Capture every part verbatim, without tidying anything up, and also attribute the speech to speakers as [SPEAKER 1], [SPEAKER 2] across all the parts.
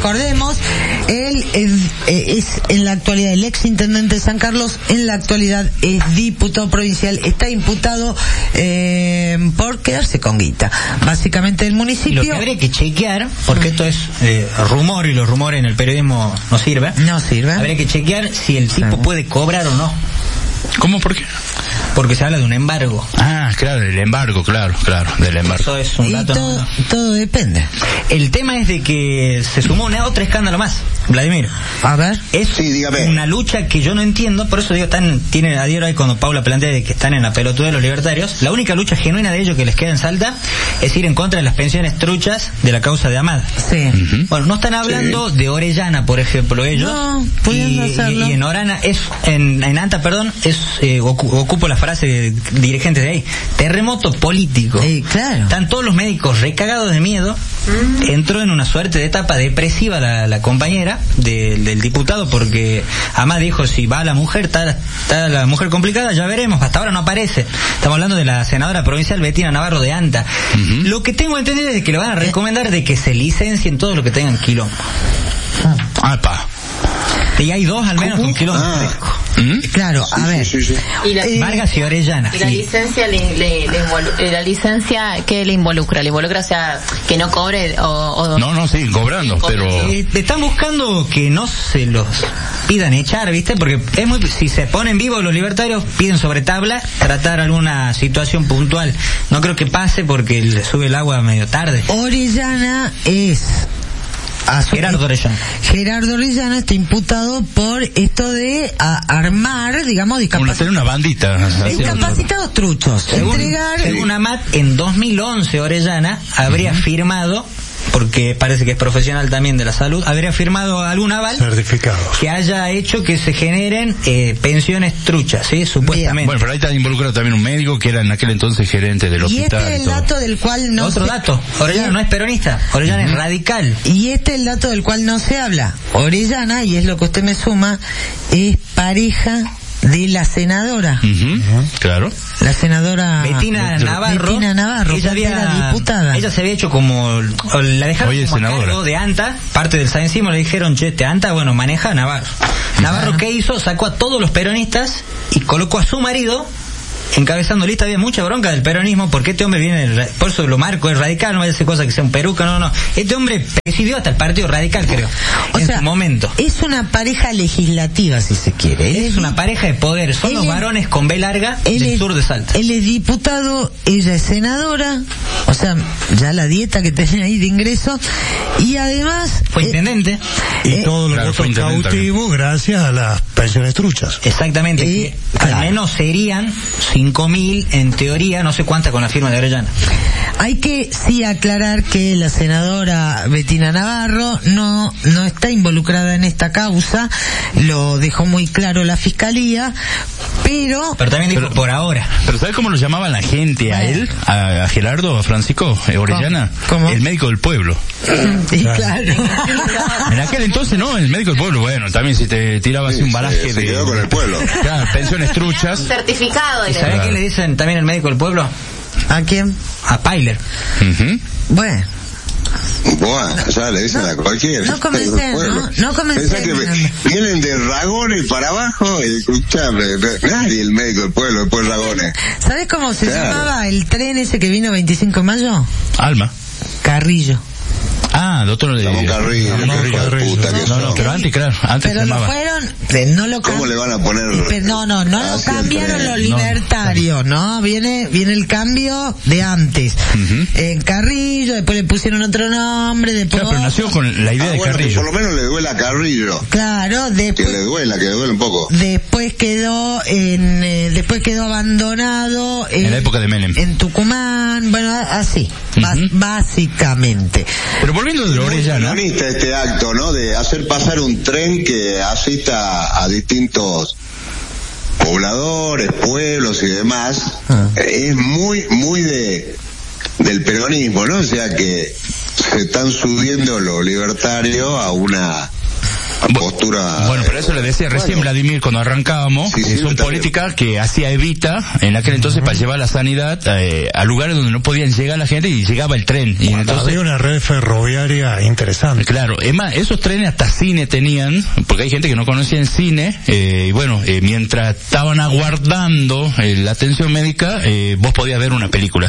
[SPEAKER 1] recordemos, él es, es en la actualidad el ex intendente de San Carlos, en la actualidad es diputado provincial, está imputado eh, por quedarse con guita, básicamente del municipio.
[SPEAKER 2] Lo que habría que chequear, porque esto es eh, rumor y los rumores en el periodismo no sirven.
[SPEAKER 1] No sirven.
[SPEAKER 2] Habría que chequear si el tipo sí. puede cobrar o no.
[SPEAKER 3] ¿Cómo? ¿Por qué?
[SPEAKER 2] Porque se habla de un embargo.
[SPEAKER 3] Ah, claro, el embargo, claro, claro, del embargo.
[SPEAKER 2] Eso es un dato.
[SPEAKER 1] Y todo,
[SPEAKER 2] no.
[SPEAKER 1] todo depende.
[SPEAKER 2] El tema es de que se sumó una, otro escándalo más, Vladimir.
[SPEAKER 1] A ver.
[SPEAKER 2] Es
[SPEAKER 4] sí,
[SPEAKER 2] una lucha que yo no entiendo, por eso digo, están, tienen a día de hoy cuando Paula plantea de que están en la pelotuda de los libertarios, la única lucha genuina de ellos que les queda en Salta es ir en contra de las pensiones truchas de la causa de Amad.
[SPEAKER 1] Sí.
[SPEAKER 2] Uh-huh. Bueno, no están hablando sí. de Orellana, por ejemplo, ellos.
[SPEAKER 1] No, pudiendo
[SPEAKER 2] y,
[SPEAKER 1] hacerlo.
[SPEAKER 2] Y, y en Orana, es, en, en Anta, perdón, es, eh, ocupo la frase de dirigentes de ahí, terremoto político.
[SPEAKER 1] Sí, claro.
[SPEAKER 2] Están todos los médicos recagados de miedo. Mm. Entró en una suerte de etapa depresiva la, la compañera de, del diputado, porque Amad dijo, si va la mujer, está, está la mujer complicada, ya veremos. Hasta ahora no aparece. Estamos hablando de la senadora provincial Betina Navarro de Anta. Uh-huh. Lo que tengo entendido es que le van a recomendar de que se licencien todos los que tengan quilombo.
[SPEAKER 3] Ah, pa.
[SPEAKER 2] Y hay dos al menos con quilombo fresco.
[SPEAKER 1] ¿Mm? Claro, a
[SPEAKER 4] sí,
[SPEAKER 1] ver.
[SPEAKER 4] Sí, sí, sí.
[SPEAKER 5] Y la,
[SPEAKER 2] eh, Vargas y Orellana.
[SPEAKER 5] Y la
[SPEAKER 2] sí.
[SPEAKER 5] licencia, le, le, le involu- la licencia, ¿qué le involucra? ¿Le involucra, o sea, que no cobre o...? o
[SPEAKER 3] no, no, siguen cobrando, pero...
[SPEAKER 2] Eh, están buscando que no se los pidan echar, ¿viste? Porque es muy, si se ponen vivos los libertarios, piden sobre tabla tratar alguna situación puntual. No creo que pase porque le sube el agua medio tarde.
[SPEAKER 1] Orellana es... A su,
[SPEAKER 2] Gerardo Orellana.
[SPEAKER 1] Gerardo Orellana está imputado por esto de a, armar, digamos, discapacitados.
[SPEAKER 3] Una bandita.
[SPEAKER 1] Discapacitados truchos.
[SPEAKER 2] Según,
[SPEAKER 1] entregar.
[SPEAKER 2] Según Amat, en dos mil once Orellana habría uh-huh. firmado, porque parece que es profesional también de la salud, habría firmado algún aval
[SPEAKER 6] certificado
[SPEAKER 2] que haya hecho que se generen eh, pensiones truchas, ¿sí? Supuestamente.
[SPEAKER 3] Bien. Bueno, pero ahí está involucrado también un médico que era en aquel entonces gerente del hospital.
[SPEAKER 1] Y este es el dato del cual no
[SPEAKER 2] Otro
[SPEAKER 1] se...
[SPEAKER 2] dato, Orellana no es peronista, Orellana uh-huh. es radical.
[SPEAKER 1] Y este es el dato del cual no se habla. Orellana, y es lo que usted me suma, es pareja de la senadora.
[SPEAKER 3] Uh-huh. Claro.
[SPEAKER 1] La senadora
[SPEAKER 2] Betina Navarro.
[SPEAKER 1] Betina Navarro,
[SPEAKER 2] ella había,
[SPEAKER 1] era diputada.
[SPEAKER 2] Ella se había hecho como, la dejaron
[SPEAKER 3] Oye,
[SPEAKER 2] como
[SPEAKER 3] senadora.
[SPEAKER 2] a cargo de Anta, parte del Saencimo, le dijeron, che, te Anta, bueno, maneja Navarro. Navarro, uh-huh. ¿qué hizo? Sacó a todos los peronistas y colocó a su marido encabezando lista. Había mucha bronca del peronismo, porque este hombre viene, por eso lo marco, es radical, no vaya a hacer cosas que sea un peruca, no, no. Este hombre presidió hasta el Partido Radical, creo, o en sea, su momento.
[SPEAKER 1] Es una pareja legislativa, si se quiere. Él
[SPEAKER 2] es, es una pareja de poder, son los varones con B larga del
[SPEAKER 1] es,
[SPEAKER 2] sur de Salta.
[SPEAKER 1] Él es diputado, ella es senadora, o sea, ya la dieta que tenía ahí de ingreso, y además...
[SPEAKER 2] Fue eh, intendente.
[SPEAKER 6] Y
[SPEAKER 1] eh,
[SPEAKER 6] todos los
[SPEAKER 3] claro,
[SPEAKER 6] votos cautivos gracias a las pensiones truchas.
[SPEAKER 2] Exactamente,
[SPEAKER 1] eh,
[SPEAKER 2] que
[SPEAKER 1] claro.
[SPEAKER 2] al menos serían cinco mil en teoría, no sé cuánta con la firma de Orellana.
[SPEAKER 1] Hay que sí aclarar que la senadora Betina Navarro no no está involucrada en esta causa, lo dejó muy claro la fiscalía, pero
[SPEAKER 2] pero también dijo
[SPEAKER 3] pero,
[SPEAKER 2] por ahora.
[SPEAKER 3] Pero ¿sabes cómo lo llamaban la gente a él, a, a Gerardo, a Francisco eh, Orellana?
[SPEAKER 1] ¿Cómo?
[SPEAKER 3] El médico del pueblo.
[SPEAKER 1] Sí, claro.
[SPEAKER 3] En aquel entonces no, el médico del pueblo, bueno, también si te tiraba así
[SPEAKER 4] sí,
[SPEAKER 3] un baraje
[SPEAKER 4] se,
[SPEAKER 3] de...
[SPEAKER 4] se quedó con el pueblo.
[SPEAKER 3] Claro, pensiones truchas.
[SPEAKER 5] Certificado.
[SPEAKER 2] ¿Y sabés
[SPEAKER 3] claro.
[SPEAKER 2] a quién le dicen también el médico del pueblo?
[SPEAKER 1] ¿A quién?
[SPEAKER 2] A Pailer.
[SPEAKER 3] Uh-huh.
[SPEAKER 1] Bueno.
[SPEAKER 4] Bueno, ya le dicen
[SPEAKER 1] no,
[SPEAKER 4] a cualquiera.
[SPEAKER 1] No comencé, ¿no? No comencé.
[SPEAKER 4] Que me, vienen de Ragones para abajo y escuchame, nadie el médico del pueblo, después Ragones.
[SPEAKER 1] ¿Sabes cómo se claro. llamaba el tren ese que vino veinticinco de mayo?
[SPEAKER 3] Alma.
[SPEAKER 1] Carrillo.
[SPEAKER 3] Ah, doctor de...
[SPEAKER 4] Ramón Carrillo,
[SPEAKER 3] Ramón Carrillo.
[SPEAKER 4] Puta que
[SPEAKER 3] no, no, pero antes, claro, antes
[SPEAKER 1] pero
[SPEAKER 3] se
[SPEAKER 1] lo
[SPEAKER 3] llamaba.
[SPEAKER 1] fueron, no lo
[SPEAKER 4] ¿Cómo le van a poner?
[SPEAKER 1] Pero no, no, no lo cambiaron los libertarios, ¿no? Viene viene el cambio de antes. Uh-huh. En Carrillo, después le pusieron otro nombre, después...
[SPEAKER 3] Claro, pero nació con la idea
[SPEAKER 4] ah,
[SPEAKER 3] de
[SPEAKER 4] bueno,
[SPEAKER 3] Carrillo.
[SPEAKER 4] Por lo menos le duele a Carrillo.
[SPEAKER 1] Claro, después...
[SPEAKER 4] Que le duela, que le duele un poco.
[SPEAKER 1] Después quedó en... Eh, después quedó abandonado... En,
[SPEAKER 3] en la época de Menem.
[SPEAKER 1] En Tucumán, bueno, así,
[SPEAKER 3] uh-huh.
[SPEAKER 1] bas- básicamente.
[SPEAKER 3] Pero volviendo de Orellana...
[SPEAKER 4] este acto, ¿no? De hacer pasar un tren que asista a distintos pobladores, pueblos y demás, ah. es muy, muy de del peronismo, ¿no? O sea que se están subiendo los libertarios a una postura.
[SPEAKER 3] Bueno, pero eso le decía recién
[SPEAKER 4] bueno.
[SPEAKER 3] Vladimir cuando arrancábamos,
[SPEAKER 4] Sí, sí,
[SPEAKER 3] eh, son
[SPEAKER 4] también.
[SPEAKER 3] políticas que hacía Evita en aquel entonces para llevar la sanidad eh, a lugares donde no podían llegar la gente y llegaba el tren. Y
[SPEAKER 6] Cuando
[SPEAKER 3] entonces,
[SPEAKER 6] había una red ferroviaria interesante.
[SPEAKER 3] claro, es más, esos trenes hasta cine tenían, porque hay gente que no conocía el cine, eh, y bueno, eh, mientras estaban aguardando eh, la atención médica, eh, vos podías ver una película.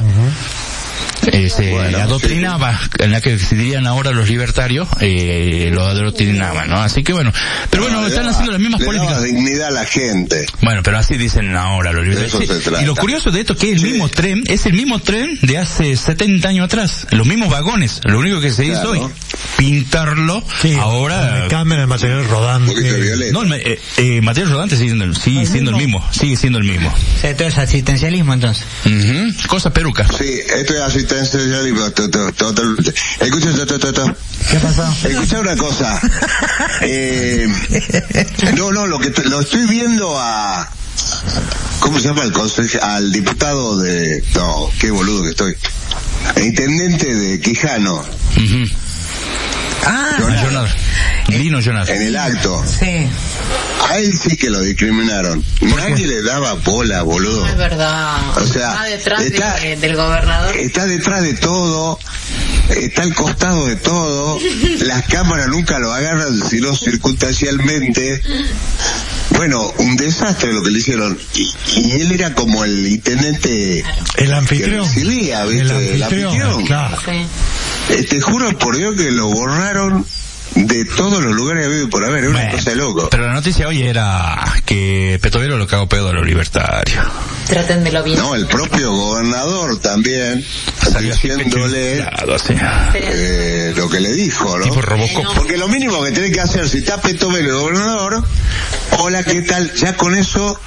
[SPEAKER 3] Eh, se
[SPEAKER 4] Bueno,
[SPEAKER 3] adoctrinaba, en la que se dirían ahora los libertarios, eh, lo adoctrinaban, ¿no? Así que bueno, pero bueno,
[SPEAKER 4] No, le
[SPEAKER 3] están
[SPEAKER 4] daba-
[SPEAKER 3] haciendo las mismas
[SPEAKER 4] le
[SPEAKER 3] políticas.
[SPEAKER 4] daba dignidad a la gente.
[SPEAKER 3] Bueno, pero así dicen ahora los
[SPEAKER 4] De eso
[SPEAKER 3] libertarios.
[SPEAKER 4] se
[SPEAKER 3] Sí,
[SPEAKER 4] trata.
[SPEAKER 3] y lo curioso de esto es que el
[SPEAKER 4] Sí.
[SPEAKER 3] mismo tren, es el mismo tren de hace setenta años atrás, los mismos vagones, lo único que se hizo
[SPEAKER 4] Claro.
[SPEAKER 3] es pintarlo
[SPEAKER 6] Sí,
[SPEAKER 3] ahora.
[SPEAKER 6] le cambian el material
[SPEAKER 4] Un
[SPEAKER 6] rodante.
[SPEAKER 4] poquito de violeta.
[SPEAKER 3] No, el, ma- eh, eh, material rodante sigue siendo, el- sigue siendo el mismo, sigue siendo el mismo.
[SPEAKER 2] O sea, todo es asistencialismo entonces.
[SPEAKER 3] Ujú, cosa peruca.
[SPEAKER 4] Sí, esto es asistencialismo to- to- totalmente. Escucha, to- to- to- to.
[SPEAKER 2] ¿Qué pasó?
[SPEAKER 4] Escucha una cosa. Eh, no, no, lo que t- lo estoy viendo a, ¿cómo se llama el consejo? Al diputado de, no, qué boludo que estoy. El intendente de Quijano,
[SPEAKER 3] Ujú.
[SPEAKER 1] Ah,
[SPEAKER 3] A Jonathan. Lino Jonathan.
[SPEAKER 4] en el acto.
[SPEAKER 1] sí.
[SPEAKER 4] A él sí que lo discriminaron. Nadie le daba bola, boludo.
[SPEAKER 5] Es verdad.
[SPEAKER 4] O sea,
[SPEAKER 5] está detrás de-
[SPEAKER 4] está-
[SPEAKER 5] del gobernador.
[SPEAKER 4] Está detrás de todo, está al costado de todo, las cámaras nunca lo agarran sino circunstancialmente. Bueno, un desastre lo que le hicieron. Y, y él era como el intendente
[SPEAKER 6] El
[SPEAKER 4] que
[SPEAKER 6] anfitrión.
[SPEAKER 4] recibía, ¿viste?
[SPEAKER 6] El
[SPEAKER 4] El
[SPEAKER 6] anfitrión,
[SPEAKER 4] anfitrión.
[SPEAKER 6] claro.
[SPEAKER 5] Sí.
[SPEAKER 4] Eh, te juro por Dios que lo borraron de todos los lugares que vive por haber, es una
[SPEAKER 3] Bueno,
[SPEAKER 4] cosa de loco.
[SPEAKER 3] pero la noticia hoy era que Petovelo lo cagó pedo a los libertarios.
[SPEAKER 5] Trátenmelo bien.
[SPEAKER 4] No, el propio gobernador también,
[SPEAKER 3] Salió así
[SPEAKER 4] diciéndole
[SPEAKER 3] pechizado, así.
[SPEAKER 4] eh, lo que le dijo, ¿no?
[SPEAKER 3] Tipo Robocop.
[SPEAKER 5] no.
[SPEAKER 4] Porque lo mínimo que tenés que hacer, si está Petovelo el gobernador, hola, ¿qué tal? Ya con eso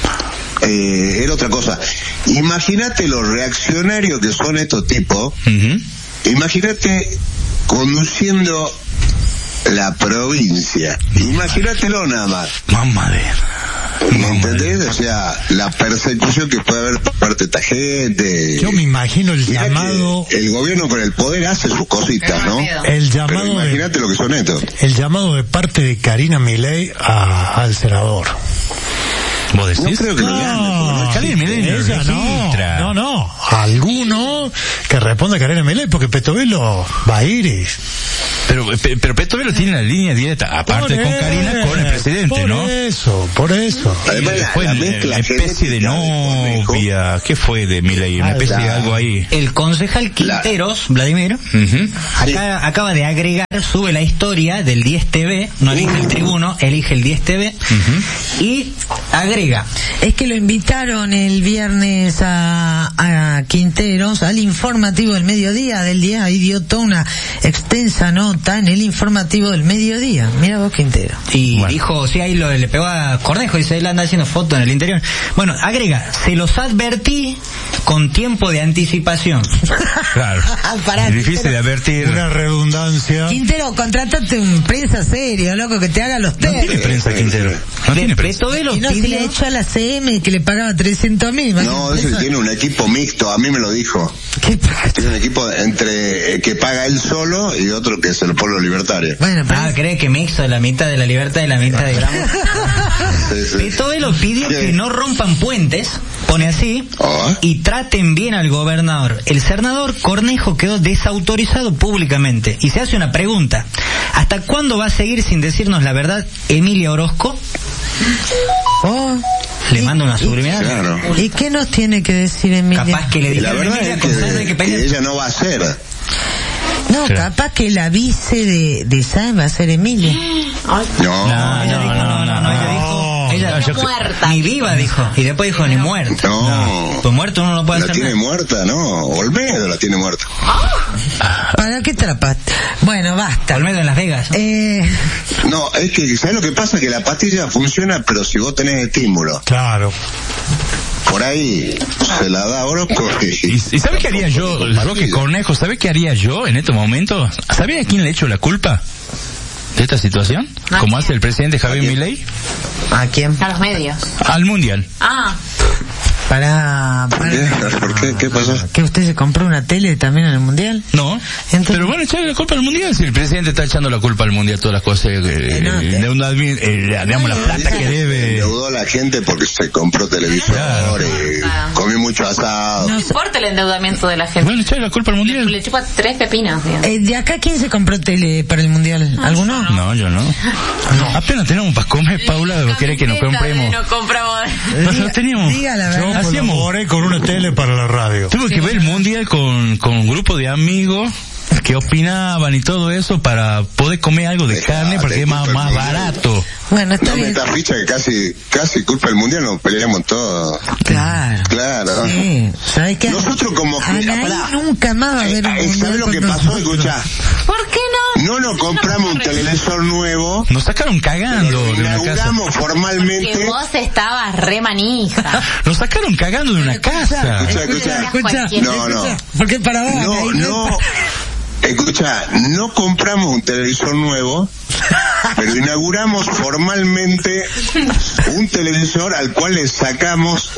[SPEAKER 4] eh, era otra cosa. Imagínate los reaccionarios que son estos tipos,
[SPEAKER 3] Ujú.
[SPEAKER 4] imagínate conduciendo la provincia, imagínatelo nada más.
[SPEAKER 3] Mamá de...
[SPEAKER 4] ¿Me entendés? O sea, la persecución que puede haber por parte de esta gente.
[SPEAKER 6] Yo me imagino el
[SPEAKER 4] Mirá que
[SPEAKER 6] llamado,
[SPEAKER 4] el gobierno con el poder hace sus cositas, ¿no?
[SPEAKER 5] Rápido.
[SPEAKER 6] el
[SPEAKER 4] Pero
[SPEAKER 6] llamado de,
[SPEAKER 4] imagínate lo que son estos.
[SPEAKER 6] el llamado de parte de Karina Milei a, al senador.
[SPEAKER 3] ¿Vos decís?
[SPEAKER 4] No creo que lo
[SPEAKER 6] No,
[SPEAKER 3] no, Karina Milei no
[SPEAKER 6] ella
[SPEAKER 3] registra.
[SPEAKER 6] no, no, no, alguno que responda a Karina Milei porque Petovelo va a ir y...
[SPEAKER 3] Pero, pe- pero Petovelo tiene la línea directa, aparte
[SPEAKER 6] Por
[SPEAKER 3] con Karina,
[SPEAKER 6] eso,
[SPEAKER 3] con el presidente,
[SPEAKER 6] por
[SPEAKER 3] ¿no?
[SPEAKER 6] eso, por eso.
[SPEAKER 4] Además, la,
[SPEAKER 3] Fue
[SPEAKER 4] la
[SPEAKER 3] una
[SPEAKER 4] mezcla
[SPEAKER 3] especie de
[SPEAKER 4] genética del conejo,
[SPEAKER 3] novia, ¿qué fue de Milei? Una
[SPEAKER 6] Ah,
[SPEAKER 3] especie de
[SPEAKER 4] la-
[SPEAKER 3] algo ahí.
[SPEAKER 2] El concejal Quinteros, Vladimir,
[SPEAKER 3] Ujú.
[SPEAKER 2] acá acaba de agregar, sube la historia del diez T V, no elige el tribuno, elige el diez T V, y agrega,
[SPEAKER 1] Es que lo invitaron el viernes a, a Quinteros al informativo del mediodía del día y dio toda una extensa nota en el informativo del mediodía. Mira vos, Quintero.
[SPEAKER 2] y
[SPEAKER 3] Bueno.
[SPEAKER 2] dijo, sí, ahí lo, le pegó a Cornejo, y se él anda haciendo fotos en el interior. Bueno, agrega, se los advertí con tiempo de anticipación.
[SPEAKER 3] Claro.
[SPEAKER 1] Pará,
[SPEAKER 3] Es difícil
[SPEAKER 1] Quintero.
[SPEAKER 3] de advertir.
[SPEAKER 6] Una redundancia.
[SPEAKER 1] Quintero, contratate un prensa serio, loco, que te haga los
[SPEAKER 3] No tiene
[SPEAKER 1] test.
[SPEAKER 3] prensa, Quintero. No tiene prensa.
[SPEAKER 2] Petovelo
[SPEAKER 1] Y no se
[SPEAKER 2] pidió-
[SPEAKER 1] le echó a la C M que le pagaba trescientos mil.
[SPEAKER 4] No, ese tiene un equipo mixto, a mí me lo dijo.
[SPEAKER 1] ¿Qué pasa?
[SPEAKER 4] Tiene un equipo entre eh, que paga él solo y otro que es el pueblo libertario.
[SPEAKER 1] Bueno, pero
[SPEAKER 2] Ah, cree que mixto, la mitad de la libertad y la mitad de gramos.
[SPEAKER 4] Sí, sí.
[SPEAKER 2] Petovelo pidió
[SPEAKER 4] Sí.
[SPEAKER 2] que no rompan puentes, pone así,
[SPEAKER 4] Ah.
[SPEAKER 2] y traten bien al gobernador. El senador Cornejo quedó desautorizado públicamente. Y se hace una pregunta. ¿Hasta cuándo va a seguir sin decirnos la verdad Emilia Orozco?
[SPEAKER 1] oh,
[SPEAKER 2] Le
[SPEAKER 1] ¿y-
[SPEAKER 2] mando una
[SPEAKER 1] y-
[SPEAKER 2] subliminal.
[SPEAKER 4] Claro.
[SPEAKER 1] ¿Y qué nos tiene que decir Emilia?
[SPEAKER 2] Capaz que le
[SPEAKER 4] Y la
[SPEAKER 2] dijeron
[SPEAKER 4] verdad
[SPEAKER 2] Emilia
[SPEAKER 4] es
[SPEAKER 2] con tal de
[SPEAKER 4] que,
[SPEAKER 2] que
[SPEAKER 4] que
[SPEAKER 2] pelee.
[SPEAKER 4] ella no va a ser.
[SPEAKER 1] No,
[SPEAKER 3] Sí.
[SPEAKER 1] capaz que la vice de, de Sáenz va a ser Emilia.
[SPEAKER 5] Ay,
[SPEAKER 4] No,
[SPEAKER 2] No, ella dijo, no, no, no, ella dijo, ella,
[SPEAKER 5] no,
[SPEAKER 2] yo-
[SPEAKER 5] muerta.
[SPEAKER 2] ni viva dijo, y después dijo ni muerta.
[SPEAKER 4] no.
[SPEAKER 2] Pues muerto uno no puede
[SPEAKER 4] La
[SPEAKER 2] hacer
[SPEAKER 4] tiene
[SPEAKER 2] nada.
[SPEAKER 4] muerta, ¿no? Olmedo la tiene muerta.
[SPEAKER 1] ¿Para qué trapaste? Bueno, basta.
[SPEAKER 2] Olmedo en Las Vegas.
[SPEAKER 1] Eh,
[SPEAKER 4] No, es que, ¿sabes lo que pasa? Que la pastilla funciona, pero si vos tenés estímulo.
[SPEAKER 6] Claro.
[SPEAKER 4] Por ahí se la da Orozco y...
[SPEAKER 3] ¿Y, y sabe qué haría yo, Roque Cornejo? ¿Sabe qué haría yo en este momento? ¿Sabe a quién le echo la culpa de esta situación?
[SPEAKER 5] ¿A
[SPEAKER 3] Como
[SPEAKER 5] quién?
[SPEAKER 3] hace el presidente Javier
[SPEAKER 4] ¿A quién?
[SPEAKER 3] Milei,
[SPEAKER 1] ¿A quién?
[SPEAKER 5] A los medios.
[SPEAKER 3] al Mundial.
[SPEAKER 5] Ah,
[SPEAKER 1] Para, para
[SPEAKER 4] ¿Por qué? ¿Qué pasó?
[SPEAKER 1] ¿Que usted se compró una tele también en el Mundial?
[SPEAKER 3] No.
[SPEAKER 1] Entonces-
[SPEAKER 3] Pero bueno, echarle la culpa al Mundial. Si el presidente está echando la culpa al Mundial, todas las cosas, eh,
[SPEAKER 1] Eh, no,
[SPEAKER 3] eh, de una, eh, digamos, la plata que debe.
[SPEAKER 4] Endeudó a la gente porque se compró televisor,
[SPEAKER 3] Claro.
[SPEAKER 4] y comió mucho asado.
[SPEAKER 5] No importa el endeudamiento de la gente.
[SPEAKER 3] Bueno, echarle la culpa al
[SPEAKER 5] Le,
[SPEAKER 3] Mundial.
[SPEAKER 5] le chupa tres pepinas, digamos.
[SPEAKER 1] Eh, ¿De acá quién se compró tele para el Mundial? ¿Alguno?
[SPEAKER 3] No, yo no. Apenas tenemos para comer, Paula, ¿vos querés que nos compremos?
[SPEAKER 5] No compramos.
[SPEAKER 3] Nosotros teníamos.
[SPEAKER 1] Diga la
[SPEAKER 6] Yo
[SPEAKER 1] verdad.
[SPEAKER 3] Hacíamos-
[SPEAKER 6] colaboré con una tele para la radio.
[SPEAKER 3] Tuve que ver el Mundial con, con un grupo de amigos que opinaban y todo eso para poder comer algo de
[SPEAKER 4] Dejate,
[SPEAKER 3] carne porque es más,
[SPEAKER 4] culpa
[SPEAKER 3] más
[SPEAKER 4] el Mundial.
[SPEAKER 3] barato.
[SPEAKER 1] Bueno, está
[SPEAKER 4] No
[SPEAKER 1] bien.
[SPEAKER 4] metas ficha que casi, casi culpa del mundial nos peleamos todos.
[SPEAKER 1] Claro.
[SPEAKER 4] Claro.
[SPEAKER 1] Sí. ¿Sabes qué?
[SPEAKER 4] Nosotros como que-
[SPEAKER 1] Anaí
[SPEAKER 4] pará.
[SPEAKER 1] nunca más va a ver un
[SPEAKER 4] Eh,
[SPEAKER 1] Mundial
[SPEAKER 4] ¿Sabes lo
[SPEAKER 1] con
[SPEAKER 4] que pasó?
[SPEAKER 1] nosotros.
[SPEAKER 4] Escuchá.
[SPEAKER 5] ¿Por qué no?
[SPEAKER 4] No nos compramos un televisor nuevo.
[SPEAKER 3] Nos sacaron cagando
[SPEAKER 4] Lo
[SPEAKER 3] de una casa.
[SPEAKER 4] inauguramos
[SPEAKER 5] Que
[SPEAKER 4] formalmente.
[SPEAKER 5] vos estabas re manija.
[SPEAKER 3] Nos sacaron cagando de una casa.
[SPEAKER 4] Escucha, escucha.
[SPEAKER 1] Escucha,
[SPEAKER 4] No, no.
[SPEAKER 1] porque para vos,
[SPEAKER 4] No,
[SPEAKER 1] Anaí,
[SPEAKER 4] no. Escucha, no compramos un televisor nuevo, pero inauguramos formalmente un televisor al cual le sacamos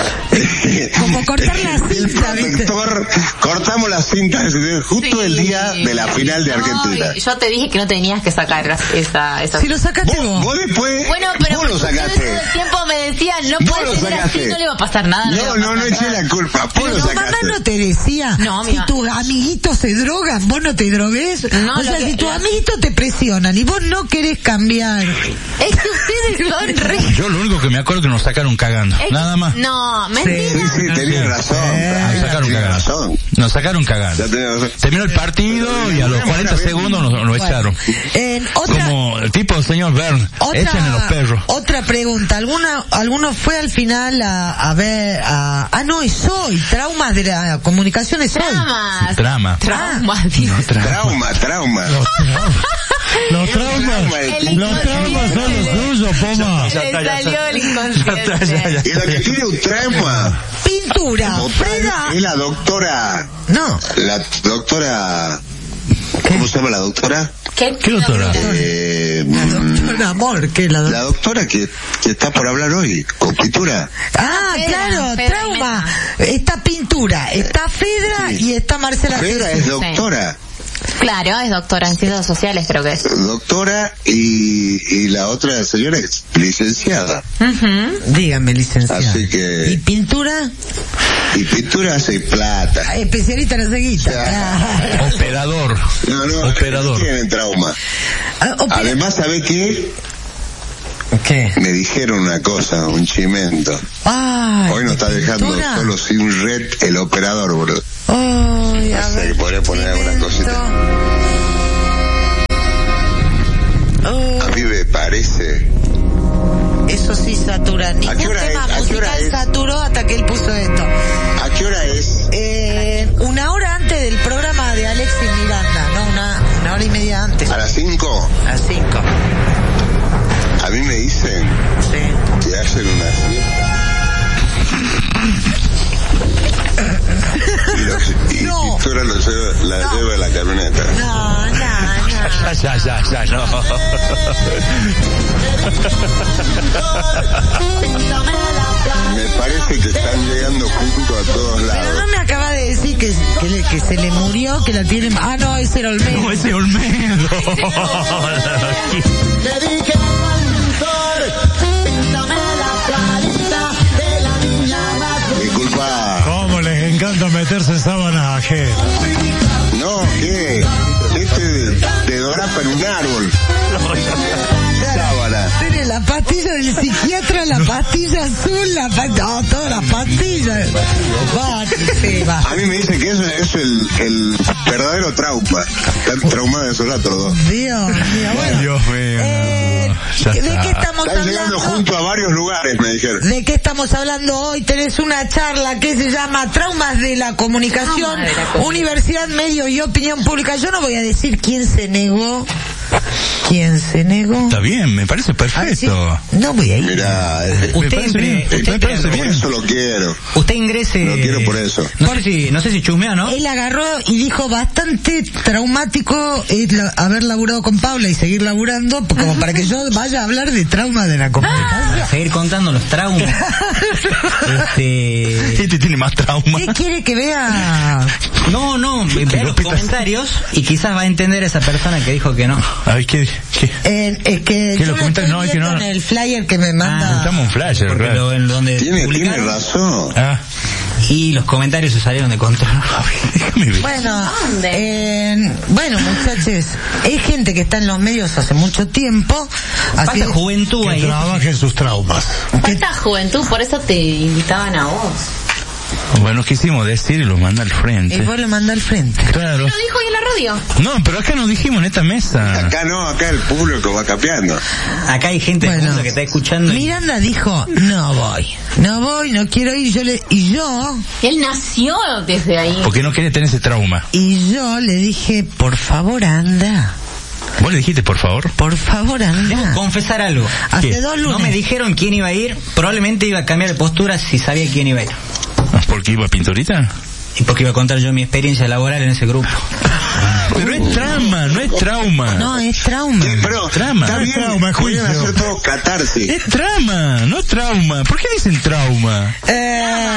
[SPEAKER 1] Como cortar la
[SPEAKER 4] el
[SPEAKER 1] cinta, ¿viste?
[SPEAKER 4] protector, cortamos la cinta justo
[SPEAKER 5] Sí.
[SPEAKER 4] el día de la final de
[SPEAKER 5] No,
[SPEAKER 4] Argentina.
[SPEAKER 5] y yo te dije que no tenías que sacar esa... esa...
[SPEAKER 1] Si lo sacaste
[SPEAKER 4] Vos,
[SPEAKER 1] vos.
[SPEAKER 4] vos después,
[SPEAKER 5] Bueno, pero
[SPEAKER 4] vos lo
[SPEAKER 5] porque ustedes
[SPEAKER 4] sacaste.
[SPEAKER 5] todo el tiempo me decían, no
[SPEAKER 4] Vos
[SPEAKER 5] puedes
[SPEAKER 4] lo
[SPEAKER 5] ser así,
[SPEAKER 4] sacaste.
[SPEAKER 5] no le va a pasar nada. le va
[SPEAKER 4] No,
[SPEAKER 5] a
[SPEAKER 4] no,
[SPEAKER 5] pasar
[SPEAKER 4] no eché
[SPEAKER 5] nada.
[SPEAKER 4] la culpa. Vos
[SPEAKER 1] Pero
[SPEAKER 4] lo
[SPEAKER 1] tu mamá
[SPEAKER 4] sacaste.
[SPEAKER 1] no te decía,
[SPEAKER 5] No, mi
[SPEAKER 1] si
[SPEAKER 5] mamá-
[SPEAKER 1] tus amiguitos se drogan, vos no te drogues.
[SPEAKER 5] No,
[SPEAKER 1] o sea,
[SPEAKER 5] lo que-
[SPEAKER 1] si tus
[SPEAKER 5] la-
[SPEAKER 1] amiguitos te presionan y vos no querés cambiar.
[SPEAKER 5] Es que ustedes son re...
[SPEAKER 3] Yo lo único que me acuerdo es que nos sacaron cagando.
[SPEAKER 5] Es que-
[SPEAKER 3] Nada más.
[SPEAKER 5] No, mentira.
[SPEAKER 4] Sí, sí, tenías razón.
[SPEAKER 3] Nos sacaron
[SPEAKER 4] Tenías
[SPEAKER 3] cagando.
[SPEAKER 4] razón.
[SPEAKER 3] Nos sacaron cagando.
[SPEAKER 4] Ya tenías razón.
[SPEAKER 3] Terminó el partido y a los cuarenta segundos nos, nos echaron.
[SPEAKER 1] En otra,
[SPEAKER 3] Como el tipo del señor Bern. Échenle los
[SPEAKER 1] otra,
[SPEAKER 3] perros.
[SPEAKER 1] otra pregunta, ¿alguna, alguno fue al final a, a ver, a, ah no, es hoy, traumas de la comunicación es hoy.
[SPEAKER 5] Traumas.
[SPEAKER 3] Trama.
[SPEAKER 5] Traumas, Dios.
[SPEAKER 3] No, trama.
[SPEAKER 4] Trauma, trauma.
[SPEAKER 6] Los traumas,
[SPEAKER 5] El
[SPEAKER 6] los traumas son los suyos, Poma.
[SPEAKER 5] Le salió el inconsciente.
[SPEAKER 4] Y la que tiene un trauma
[SPEAKER 1] Pintura,
[SPEAKER 4] total
[SPEAKER 1] Freda,
[SPEAKER 4] es la doctora,
[SPEAKER 1] no,
[SPEAKER 4] la doctora, ¿cómo se llama la doctora?
[SPEAKER 5] ¿Qué,
[SPEAKER 3] ¿Qué doctora?
[SPEAKER 4] Eh,
[SPEAKER 1] la doctora Amor, que la
[SPEAKER 4] la
[SPEAKER 1] doctora.
[SPEAKER 4] doctora que, que está por hablar hoy, con pintura.
[SPEAKER 1] Ah,
[SPEAKER 5] Fedra,
[SPEAKER 1] claro,
[SPEAKER 5] Fedra
[SPEAKER 1] trauma. Está Pintura, está Fedra
[SPEAKER 4] Sí.
[SPEAKER 1] y está Marcela.
[SPEAKER 4] Fedra es doctora,
[SPEAKER 5] Claro, es doctora en ciencias sociales, creo que es.
[SPEAKER 4] doctora y, y la otra señora es licenciada.
[SPEAKER 5] Ujú.
[SPEAKER 1] Dígame, licenciada.
[SPEAKER 4] Así que-
[SPEAKER 1] ¿Y Pintura?
[SPEAKER 4] Y pintura hace plata.
[SPEAKER 1] Ah, especialista en la ceguita. Ah.
[SPEAKER 3] Operador.
[SPEAKER 4] No, no,
[SPEAKER 3] Operador.
[SPEAKER 4] no tienen trauma.
[SPEAKER 1] Ah, opera-
[SPEAKER 4] Además, ¿sabe qué?
[SPEAKER 1] ¿Qué?
[SPEAKER 4] Me dijeron una cosa, un chimento.
[SPEAKER 1] Ay,
[SPEAKER 4] Hoy nos está dejando
[SPEAKER 1] Pintura.
[SPEAKER 4] solo sin red el operador, boludo.
[SPEAKER 1] Ay, a
[SPEAKER 4] No sé,
[SPEAKER 1] ver,
[SPEAKER 4] que podría poner alguna cosita.
[SPEAKER 1] Oh,
[SPEAKER 4] A mí me parece.
[SPEAKER 1] eso sí satura. Ningún
[SPEAKER 4] qué hora
[SPEAKER 1] tema
[SPEAKER 4] es? ¿A qué hora
[SPEAKER 1] musical
[SPEAKER 4] es?
[SPEAKER 1] saturó hasta que él puso esto.
[SPEAKER 4] ¿A qué hora es?
[SPEAKER 1] Eh, una hora antes del programa de Alexis Miranda, no, una, una hora y media antes.
[SPEAKER 4] ¿A las cinco?
[SPEAKER 1] A las cinco.
[SPEAKER 4] A mí me dicen
[SPEAKER 1] Sí.
[SPEAKER 4] que hacen una fiesta. Y, los, y
[SPEAKER 1] No.
[SPEAKER 4] Pintura lo lleva, la
[SPEAKER 1] No.
[SPEAKER 4] lleva en la camioneta.
[SPEAKER 1] No, no, no.
[SPEAKER 3] Ya, ya, ya, no.
[SPEAKER 4] Me parece que están llegando juntos a todos
[SPEAKER 1] Pero
[SPEAKER 4] lados.
[SPEAKER 1] no me acaba de decir que, que, le- que se le murió, que la tienen... Ah, no, ese era Olmedo.
[SPEAKER 3] No, ese Olmedo.
[SPEAKER 4] Disculpa.
[SPEAKER 6] ¿Cómo les encanta meterse en sábanas ajenas?
[SPEAKER 4] No, ¿qué? Este te dorapa en un árbol. Sábana.
[SPEAKER 1] Tiene la pastilla del psiquiatra, la pastilla azul, la pastilla... No, todas las pastillas. Va, sí, va.
[SPEAKER 4] A mí me dicen que eso es el, el verdadero trauma. Están traumados esos otros dos.
[SPEAKER 1] Dios mío, bueno.
[SPEAKER 3] Dios mío.
[SPEAKER 1] Eh,
[SPEAKER 3] Ya
[SPEAKER 1] ¿De
[SPEAKER 3] está.
[SPEAKER 1] qué estamos
[SPEAKER 4] Están llegando
[SPEAKER 1] hablando?
[SPEAKER 4] juntos a varios lugares, me dijeron.
[SPEAKER 1] ¿De qué estamos hablando hoy? Tenés una charla que se llama Traumas de la Comunicación,
[SPEAKER 5] Traumas de la comunicación.
[SPEAKER 1] Universidad, Medios y Opinión Pública. Yo no voy a decir quién se negó ¿Quién se negó?
[SPEAKER 3] Está bien, me parece perfecto.
[SPEAKER 1] Ah, ¿sí? No voy a ir.
[SPEAKER 4] Mirá, eh,
[SPEAKER 2] Usted,
[SPEAKER 3] parece
[SPEAKER 2] entre-
[SPEAKER 3] bien,
[SPEAKER 2] usted
[SPEAKER 3] me parece
[SPEAKER 2] entre-
[SPEAKER 4] por
[SPEAKER 3] bien.
[SPEAKER 4] eso lo quiero.
[SPEAKER 2] usted ingrese.
[SPEAKER 4] Lo quiero por eso.
[SPEAKER 2] No sé si, no sé si chumeó, ¿no?
[SPEAKER 1] Él agarró y dijo bastante traumático eh, la- haber laburado con Paula y seguir laburando, p- como para que yo vaya a hablar de trauma de la comunicación.
[SPEAKER 2] Seguir contando los traumas. este.
[SPEAKER 3] Este tiene más trauma.
[SPEAKER 1] ¿Qué quiere que vea?
[SPEAKER 2] No, no, vea los comentarios y quizás va a entender esa persona que dijo que no.
[SPEAKER 3] A ver, ¿qué? qué?
[SPEAKER 1] Eh, es que
[SPEAKER 3] ¿Qué
[SPEAKER 1] yo
[SPEAKER 3] lo
[SPEAKER 1] lo
[SPEAKER 3] comentan?
[SPEAKER 1] estoy
[SPEAKER 3] No, es que
[SPEAKER 1] viendo
[SPEAKER 3] no.
[SPEAKER 1] en el flyer que me manda.
[SPEAKER 3] Estamos un flasher,
[SPEAKER 2] Porque
[SPEAKER 3] claro.
[SPEAKER 2] lo, en donde
[SPEAKER 4] Tiene, tiene
[SPEAKER 2] publicaron
[SPEAKER 4] razón.
[SPEAKER 3] Ah,
[SPEAKER 2] y los comentarios se salieron de control.
[SPEAKER 3] déjame ver.
[SPEAKER 1] Bueno,
[SPEAKER 5] ¿Dónde?
[SPEAKER 1] eh, bueno, muchachos, hay gente que está en los medios hace mucho tiempo, así
[SPEAKER 2] Falta juventud
[SPEAKER 6] Que
[SPEAKER 2] ahí.
[SPEAKER 6] trabajen sus traumas.
[SPEAKER 5] Falta juventud, por eso te invitaban a vos.
[SPEAKER 3] Bueno, quisimos decir y lo manda al frente.
[SPEAKER 1] y vos lo mandás al frente.
[SPEAKER 3] Claro.
[SPEAKER 5] Lo dijo hoy en la radio.
[SPEAKER 3] No, pero acá nos dijimos en esta mesa.
[SPEAKER 4] Acá no, acá el público va cambiando.
[SPEAKER 2] Acá hay gente del
[SPEAKER 1] Bueno,
[SPEAKER 2] mundo que está escuchando. y-
[SPEAKER 1] Miranda dijo, no voy, no voy, no quiero ir, yo le, y yo,
[SPEAKER 5] Él nació desde ahí.
[SPEAKER 3] Porque no quiere tener ese trauma.
[SPEAKER 1] y yo le dije, por favor anda,
[SPEAKER 3] Vos le dijiste, por favor.
[SPEAKER 1] por favor
[SPEAKER 2] Debo
[SPEAKER 1] anda.
[SPEAKER 2] confesar algo.
[SPEAKER 1] Hace
[SPEAKER 3] ¿Qué?
[SPEAKER 1] dos
[SPEAKER 2] No
[SPEAKER 1] lunes.
[SPEAKER 2] me dijeron quién iba a ir, probablemente iba a cambiar de postura si sabía quién iba a ir.
[SPEAKER 3] ¿Porque iba a Pinturita?
[SPEAKER 2] Y porque iba a contar yo mi experiencia laboral en ese grupo.
[SPEAKER 3] Pero es trauma, no es trauma.
[SPEAKER 1] No, es trauma.
[SPEAKER 4] Pero
[SPEAKER 3] Trama.
[SPEAKER 4] está bien,
[SPEAKER 6] Trauma,
[SPEAKER 4] pueden
[SPEAKER 6] juicio.
[SPEAKER 4] hacer todo catarsis.
[SPEAKER 3] Es trama, no trauma. ¿Por qué dicen trauma?
[SPEAKER 1] Eh,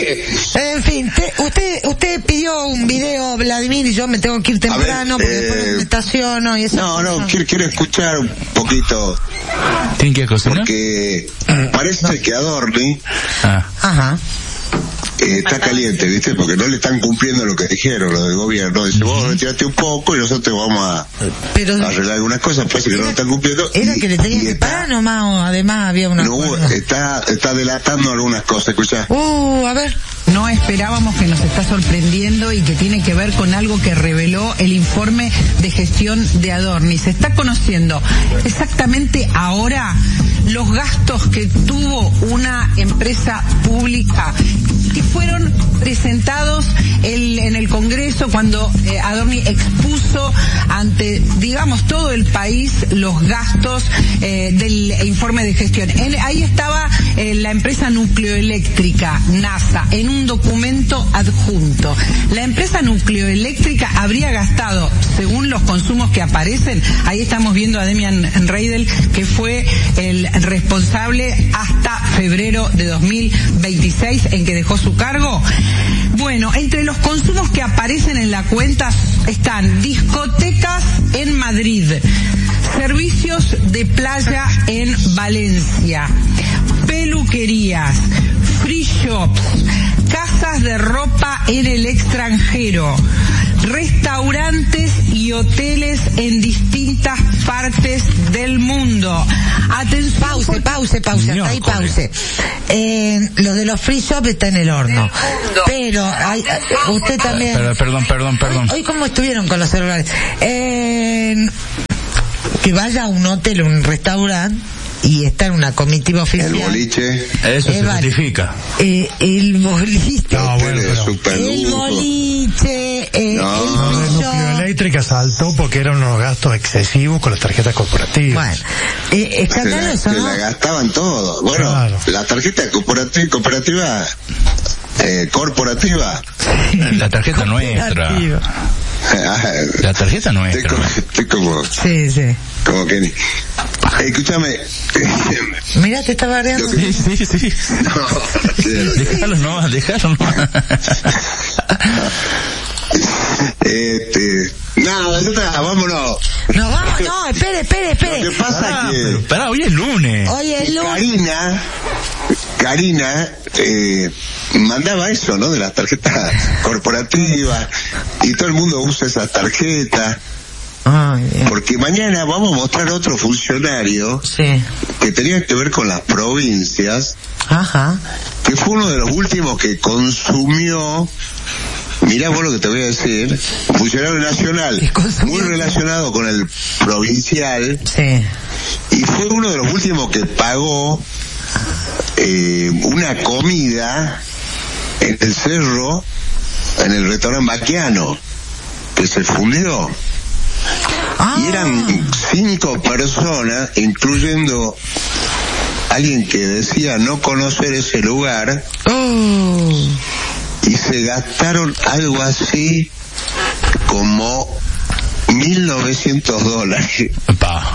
[SPEAKER 1] en fin, te- usted usted pidió un video, Vladimir, y yo me tengo que ir temprano
[SPEAKER 4] ver,
[SPEAKER 1] porque después
[SPEAKER 4] eh,
[SPEAKER 1] me estaciono y eso.
[SPEAKER 4] No, no, quiero, quiero escuchar un poquito,
[SPEAKER 3] ¿Tienen que ir a cocinar?
[SPEAKER 4] porque parece que Adorni
[SPEAKER 3] Ah,
[SPEAKER 1] Ajá.
[SPEAKER 4] eh, está caliente, ¿viste? Porque no le están cumpliendo lo que dijeron los del gobierno. Dice, vos retiraste un poco y nosotros vamos a,
[SPEAKER 1] Pero
[SPEAKER 4] a arreglar algunas cosas, parece que no lo están cumpliendo.
[SPEAKER 1] era
[SPEAKER 4] y-
[SPEAKER 1] que le tenían
[SPEAKER 4] y
[SPEAKER 1] que
[SPEAKER 4] está-
[SPEAKER 1] pagar nomás, o además había una...
[SPEAKER 4] No, hubo- está, está delatando algunas cosas, escuchá.
[SPEAKER 1] Uh, a ver.
[SPEAKER 7] No esperábamos, que nos está sorprendiendo y que tiene que ver con algo que reveló el informe de gestión de Adorni. Se está conociendo exactamente ahora los gastos que tuvo una empresa pública que fueron presentados el- en el Congreso cuando eh, Adorni expuso ante, digamos, todo el país los gastos eh, del informe de gestión. En- ahí estaba eh, la empresa nucleoeléctrica, NASA, en un documento adjunto. La empresa nucleoeléctrica habría gastado, según los consumos que aparecen, ahí estamos viendo a Demian Reidel, que fue el responsable hasta febrero de dos mil veintiséis en que dejó su cargo. Bueno, entre los consumos que aparecen en la cuenta están discotecas en Madrid, servicios de playa en Valencia, peluquerías, free shops, casas de ropa en el extranjero, restaurantes y hoteles en distintas partes del mundo. Atención,
[SPEAKER 1] Pause, pause, pause, hasta ahí
[SPEAKER 3] Miércoles.
[SPEAKER 1] pause. Eh, lo de los free shop está en el horno. Pero hay, eh, usted también...
[SPEAKER 3] Perdón, perdón, perdón, perdón.
[SPEAKER 1] Hoy cómo estuvieron con los celulares. Eh, que vaya a un hotel o un restaurante y está en una comitiva oficial.
[SPEAKER 4] El boliche,
[SPEAKER 3] Eso se
[SPEAKER 1] Eh, vale.
[SPEAKER 3] justifica.
[SPEAKER 1] Eh, el boliche.
[SPEAKER 6] No, bueno,
[SPEAKER 4] el
[SPEAKER 6] pero...
[SPEAKER 4] super
[SPEAKER 1] el
[SPEAKER 4] lujo.
[SPEAKER 1] boliche. Eh,
[SPEAKER 4] No.
[SPEAKER 1] el
[SPEAKER 6] Lo de
[SPEAKER 1] free shop.
[SPEAKER 6] nucleoeléctrica saltó porque eran unos gastos excesivos con las tarjetas corporativas.
[SPEAKER 1] Bueno, eh,
[SPEAKER 4] Se la,
[SPEAKER 1] escandaloso,
[SPEAKER 4] se
[SPEAKER 1] ¿no?
[SPEAKER 4] la gastaban todo. Bueno,
[SPEAKER 6] Claro.
[SPEAKER 4] la tarjeta corporativa, cooperativa, eh, corporativa,
[SPEAKER 3] La tarjeta nuestra.
[SPEAKER 1] Activo.
[SPEAKER 3] La tarjeta
[SPEAKER 4] estoy
[SPEAKER 3] nuestra.
[SPEAKER 4] como, estoy como,
[SPEAKER 1] Sí, sí.
[SPEAKER 4] como que ni... Eh, escúchame.
[SPEAKER 1] Mira, te está bardeando.
[SPEAKER 4] Lo que-
[SPEAKER 3] Sí, sí, sí.
[SPEAKER 4] No, quiero-
[SPEAKER 3] Déjalo nomás, déjalo nomás.
[SPEAKER 4] este, nada, ya está, vámonos.
[SPEAKER 1] No, vamos, no, espere, espere,
[SPEAKER 4] Lo que
[SPEAKER 1] espere.
[SPEAKER 4] pasa
[SPEAKER 3] Pará,
[SPEAKER 4] que
[SPEAKER 3] pero pará, hoy es lunes.
[SPEAKER 1] Oye, Lu,
[SPEAKER 4] Karina, Karina, eh, mandaba eso, ¿no? De las tarjetas corporativas y todo el mundo usa esas tarjetas.
[SPEAKER 1] Ay, Dios.
[SPEAKER 4] Porque mañana vamos a mostrar otro funcionario
[SPEAKER 1] Sí.
[SPEAKER 4] que tenía que ver con las provincias,
[SPEAKER 1] Ajá.
[SPEAKER 4] que fue uno de los últimos que consumió, mirá vos lo que te voy a decir, un funcionario nacional,
[SPEAKER 1] Que consumió.
[SPEAKER 4] muy relacionado con el provincial,
[SPEAKER 1] Sí.
[SPEAKER 4] y fue uno de los últimos que pagó eh, una comida en el cerro, en el restaurante Baquiano, que se fundió.
[SPEAKER 1] Ah.
[SPEAKER 4] Y eran cinco personas, incluyendo alguien que decía no conocer ese lugar.
[SPEAKER 1] Oh.
[SPEAKER 4] Y se gastaron algo así como mil novecientos dólares.
[SPEAKER 3] Pa.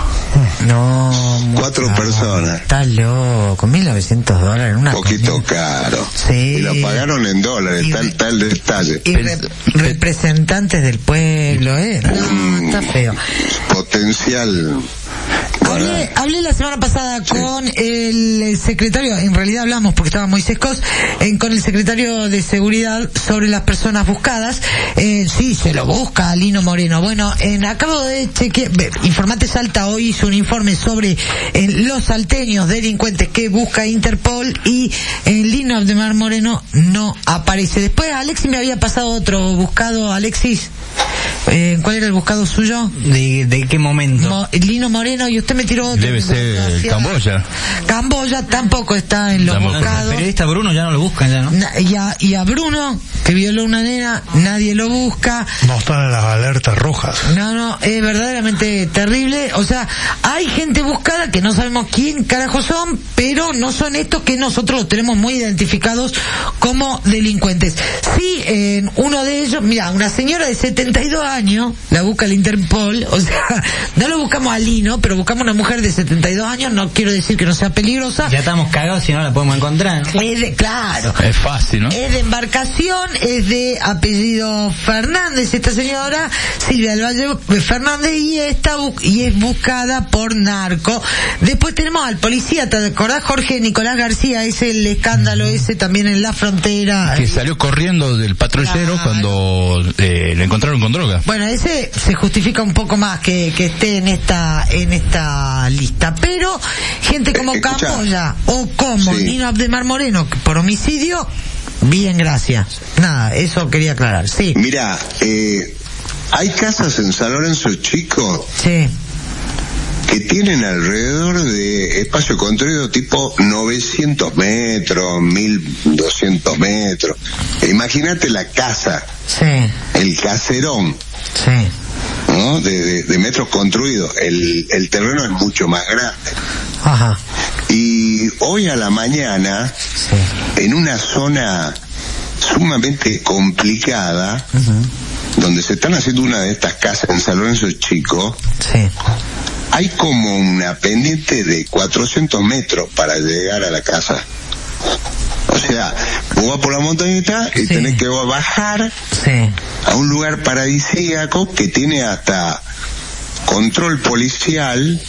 [SPEAKER 1] No,
[SPEAKER 4] Cuatro
[SPEAKER 1] caro.
[SPEAKER 4] personas.
[SPEAKER 1] Está loco, mil novecientos dólares. Una
[SPEAKER 4] Un poquito
[SPEAKER 1] comida.
[SPEAKER 4] caro.
[SPEAKER 1] Sí.
[SPEAKER 4] Y lo pagaron en dólares,
[SPEAKER 1] Y
[SPEAKER 4] tal,
[SPEAKER 1] re-
[SPEAKER 4] tal detalle.
[SPEAKER 1] Y re- representantes del pueblo, ¿eh? No, está feo.
[SPEAKER 4] Potencial.
[SPEAKER 1] Hablé, hablé la semana pasada con el secretario, en realidad hablamos porque estaba Moisés Cos, eh, con el secretario de Seguridad sobre las personas buscadas. Eh, sí, se lo busca Lino Moreno. Bueno, en, acabo de chequear, ve, Informate Salta hoy hizo un informe sobre eh, los salteños delincuentes que busca Interpol y en Lino Abdemar Moreno no aparece. Después Alexis me había pasado otro buscado, Alexis. Eh, ¿Cuál era el buscado suyo?
[SPEAKER 2] ¿De, de qué momento?
[SPEAKER 1] Mo- Lino Moreno, y usted me tiró otro.
[SPEAKER 3] Debe ser
[SPEAKER 1] Hacia-
[SPEAKER 3] Camboya.
[SPEAKER 1] Camboya tampoco está en los
[SPEAKER 3] Tampoco.
[SPEAKER 2] El
[SPEAKER 1] buscados.
[SPEAKER 2] periodista Bruno ya no lo buscan, ya, ¿no?
[SPEAKER 1] Na- y, a, y a Bruno, que violó una nena, nadie lo busca.
[SPEAKER 6] No están en las alertas rojas.
[SPEAKER 1] No, no, es verdaderamente terrible. O sea, hay gente buscada que no sabemos quién carajo son, pero no son estos que nosotros los tenemos muy identificados como delincuentes. Sí, en uno de ellos, mira, una señora de setenta y dos años, la busca el Interpol, o sea, no lo buscamos a Lino, pero buscamos una mujer de setenta y dos años, no quiero decir que no sea peligrosa.
[SPEAKER 2] Ya estamos cagados si no la podemos encontrar.
[SPEAKER 1] Es de, claro.
[SPEAKER 3] Es fácil, ¿no?
[SPEAKER 1] Es de embarcación, es de apellido Fernández, esta señora, Silvia del Valle Fernández, y está bu- y es buscada por narco. Después tenemos al policía, ¿te acordás, Jorge Nicolás García? Es el escándalo ese también en la frontera.
[SPEAKER 3] Que salió corriendo del patrullero
[SPEAKER 1] Claro.
[SPEAKER 3] cuando eh, lo encontraron con droga.
[SPEAKER 1] Bueno, ese se justifica un poco más que, que esté en esta en esta lista, pero gente como
[SPEAKER 4] Eh, escucha.
[SPEAKER 1] Camboya o como
[SPEAKER 4] Sí.
[SPEAKER 1] Lino Abdemar Moreno por homicidio, bien, gracias. Nada, eso quería aclarar. Sí,
[SPEAKER 4] Mira, eh, hay casas en San Lorenzo Chico
[SPEAKER 1] sí.
[SPEAKER 4] que tienen alrededor de espacio construido tipo novecientos metros, mil doscientos metros. E imagínate la casa,
[SPEAKER 1] Sí,
[SPEAKER 4] el caserón,
[SPEAKER 1] sí,
[SPEAKER 4] ¿no? De, de, de metros construidos. El, el terreno es mucho más grande.
[SPEAKER 1] ajá,
[SPEAKER 4] Y hoy a la mañana,
[SPEAKER 1] sí,
[SPEAKER 4] en una zona sumamente complicada, donde se están haciendo una de estas casas en San Lorenzo Chico,
[SPEAKER 1] sí,
[SPEAKER 4] hay como una pendiente de cuatrocientos metros para llegar a la casa. O sea, vos vas por la montañita y
[SPEAKER 1] Sí.
[SPEAKER 4] tenés que bajar
[SPEAKER 1] sí,
[SPEAKER 4] a un lugar paradisíaco que tiene hasta control policial.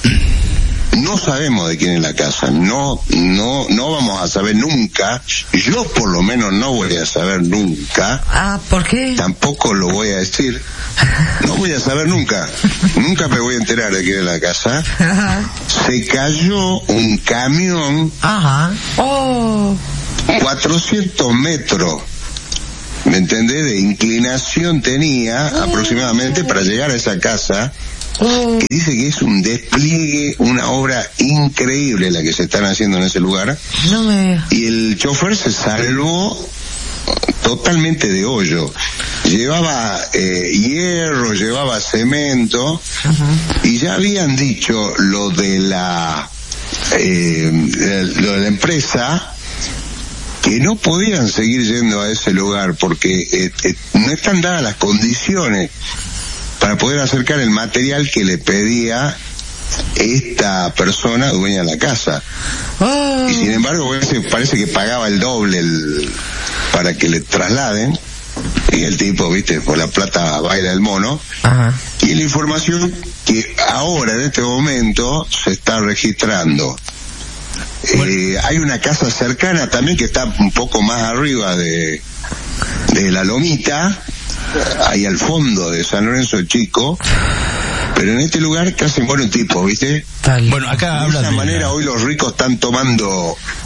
[SPEAKER 4] No sabemos de quién es la casa, no, no, no vamos a saber nunca. Yo por lo menos no voy a saber nunca.
[SPEAKER 1] ah, ¿por qué?
[SPEAKER 4] Tampoco lo voy a decir. No voy a saber nunca. Nunca me voy a enterar de quién es la casa.
[SPEAKER 1] Ajá,
[SPEAKER 4] Se cayó un camión
[SPEAKER 1] ajá, oh,
[SPEAKER 4] cuatrocientos metros, ¿me entendés? De inclinación tenía aproximadamente para llegar a esa casa,
[SPEAKER 1] oh,
[SPEAKER 4] que dice que es un despliegue, una obra increíble la que se están haciendo en ese lugar,
[SPEAKER 1] no me...
[SPEAKER 4] y el chofer se salvó totalmente de hoyo. Llevaba eh, hierro, llevaba cemento, y ya habían dicho lo de la eh, lo de la empresa, que no podían seguir yendo a ese lugar porque eh, eh, no están dadas las condiciones para poder acercar el material que le pedía esta persona dueña de la casa.
[SPEAKER 1] Oh,
[SPEAKER 4] Y sin embargo, parece, parece que pagaba el doble el, para que le trasladen. Y el tipo, viste, por la plata baila el mono.
[SPEAKER 1] ajá,
[SPEAKER 4] Y la información que ahora, en este momento, se está registrando. Eh, hay una casa cercana también que está un poco más arriba de, de la lomita, ahí al fondo de San Lorenzo Chico, pero en este lugar casi muere un tipo, ¿viste?
[SPEAKER 1] tal.
[SPEAKER 3] Bueno, acá
[SPEAKER 4] De
[SPEAKER 3] habla
[SPEAKER 4] esa
[SPEAKER 3] de
[SPEAKER 4] manera
[SPEAKER 3] la-
[SPEAKER 4] hoy los ricos están tomando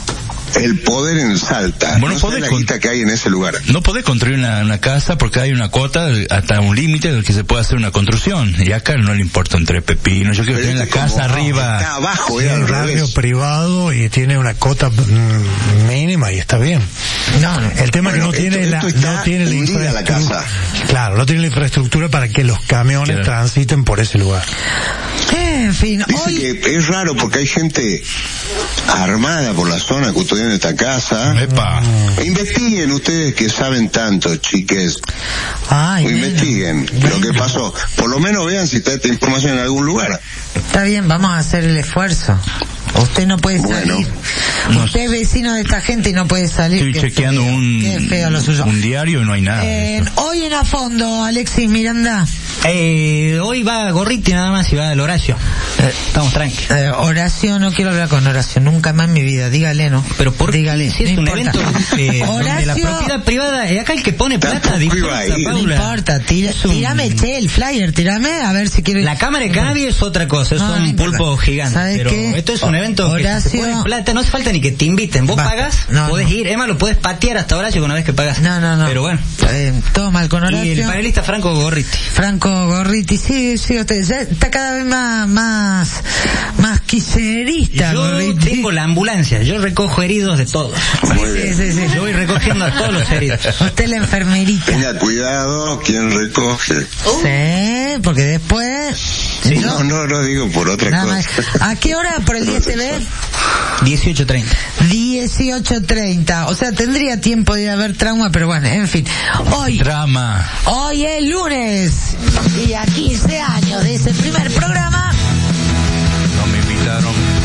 [SPEAKER 4] el poder en Salta.
[SPEAKER 3] Bueno,
[SPEAKER 4] no
[SPEAKER 3] podés
[SPEAKER 4] sé la
[SPEAKER 3] con-
[SPEAKER 4] guita que hay en ese lugar.
[SPEAKER 3] No podés construir una, una casa porque hay una cuota hasta un límite del que se puede hacer una construcción. Y acá no le importa un tres pepinos. Yo quiero
[SPEAKER 4] Pero
[SPEAKER 3] tener la
[SPEAKER 4] este como-
[SPEAKER 3] casa arriba.
[SPEAKER 4] Está abajo,
[SPEAKER 6] Es
[SPEAKER 4] es al
[SPEAKER 6] un barrio
[SPEAKER 4] revés.
[SPEAKER 6] privado y tiene una cota mm, mínima y está bien.
[SPEAKER 1] No, no.
[SPEAKER 6] El tema
[SPEAKER 4] Bueno,
[SPEAKER 6] es que no
[SPEAKER 4] esto-
[SPEAKER 6] tiene la,
[SPEAKER 4] esto está
[SPEAKER 6] no tiene la
[SPEAKER 4] hundida la
[SPEAKER 6] infraestructura.
[SPEAKER 4] casa.
[SPEAKER 6] Claro, no tiene la infraestructura para que los camiones
[SPEAKER 3] Claro.
[SPEAKER 6] transiten por ese lugar.
[SPEAKER 1] En fin,
[SPEAKER 4] Dice
[SPEAKER 1] hoy...
[SPEAKER 4] que es raro porque hay gente armada por la zona custodiando esta casa.
[SPEAKER 3] Epa.
[SPEAKER 4] Investiguen ustedes que saben tanto, chiques.
[SPEAKER 1] Ay,
[SPEAKER 4] O
[SPEAKER 1] bueno.
[SPEAKER 4] investiguen lo que pasó. Por lo menos vean si está esta información en algún lugar.
[SPEAKER 1] Está bien, vamos a hacer el esfuerzo. Usted no puede
[SPEAKER 4] Bueno.
[SPEAKER 1] salir.
[SPEAKER 3] No
[SPEAKER 1] Usted es vecino de esta gente y no puede salir.
[SPEAKER 3] Estoy
[SPEAKER 1] Qué
[SPEAKER 3] chequeando
[SPEAKER 1] feo,
[SPEAKER 3] un,
[SPEAKER 1] Qué feo lo suyo.
[SPEAKER 3] un diario y no hay nada.
[SPEAKER 1] Eh, hoy en A Fondo, Alexis Miranda.
[SPEAKER 2] Eh, hoy va Gorriti nada más y va el Horacio. Eh, estamos tranquilos.
[SPEAKER 1] Eh, Horacio, no quiero hablar con Horacio, nunca más en mi vida, dígale, ¿no?
[SPEAKER 2] Pero ¿por qué?
[SPEAKER 1] Dígale,
[SPEAKER 2] Si es
[SPEAKER 1] no
[SPEAKER 2] un
[SPEAKER 1] importa.
[SPEAKER 2] evento eh, donde la
[SPEAKER 1] Horacio,
[SPEAKER 2] propiedad privada, eh, acá el que pone plata
[SPEAKER 4] Tampoco iba
[SPEAKER 2] disfruta,
[SPEAKER 4] ahí.
[SPEAKER 1] no
[SPEAKER 2] Paula.
[SPEAKER 1] importa, tira,
[SPEAKER 2] Es un-
[SPEAKER 1] tirame, che, el flyer, tirame, a ver si quiero...
[SPEAKER 2] La cámara de cannabis es otra cosa, es
[SPEAKER 1] No, no
[SPEAKER 2] un
[SPEAKER 1] importa.
[SPEAKER 2] pulpo gigante.
[SPEAKER 1] ¿Sabes
[SPEAKER 2] Pero
[SPEAKER 1] qué?
[SPEAKER 2] esto es un evento que si
[SPEAKER 1] Horacio-
[SPEAKER 2] se pone plata, no hace falta ni que te inviten. Vos
[SPEAKER 1] Basta.
[SPEAKER 2] pagas,
[SPEAKER 1] No,
[SPEAKER 2] podés
[SPEAKER 1] no.
[SPEAKER 2] ir, Emma, lo podés patear hasta Horacio una vez que pagas.
[SPEAKER 1] No, no, no.
[SPEAKER 2] Pero bueno.
[SPEAKER 1] Eh, todo mal con
[SPEAKER 2] Y el
[SPEAKER 1] Horacio.
[SPEAKER 2] panelista Franco Gorriti.
[SPEAKER 1] Franco Gorriti, sí, sí, usted ya está cada vez más, más, más kirchnerista,
[SPEAKER 2] Yo
[SPEAKER 1] Gorriti.
[SPEAKER 2] tengo la ambulancia, yo recojo heridos de todos.
[SPEAKER 4] Muy
[SPEAKER 1] Sí,
[SPEAKER 4] bien.
[SPEAKER 1] sí, sí.
[SPEAKER 2] Yo voy recogiendo a todos los heridos.
[SPEAKER 1] Usted es la enfermerita.
[SPEAKER 4] Tenga cuidado quien recoge.
[SPEAKER 1] Sí, porque después...
[SPEAKER 4] Sí,
[SPEAKER 1] yo-
[SPEAKER 4] no, no, no digo por otra
[SPEAKER 1] Nada
[SPEAKER 4] cosa.
[SPEAKER 1] más. ¿A qué hora por el I S B?
[SPEAKER 2] dieciocho treinta.
[SPEAKER 1] dieciocho treinta. O sea, tendría tiempo de ir a ver Trauma, pero bueno, en fin. Hoy,
[SPEAKER 3] Drama.
[SPEAKER 1] hoy es lunes. Y a quince años de ese primer programa,
[SPEAKER 3] No me invitaron.